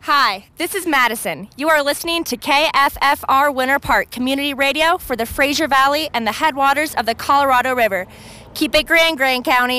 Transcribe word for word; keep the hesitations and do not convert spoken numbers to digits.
Hi, this is Madison. You are listening to K F F R Winter Park Community Radio for the Fraser Valley and the headwaters of the Colorado River. Keep it grand, Grand County.